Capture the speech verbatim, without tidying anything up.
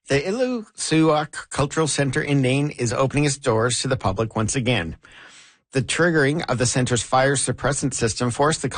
The Ilusuak Cultural Center in Nain is opening its doors to the public once again. The triggering of the center's fire suppressant system forced the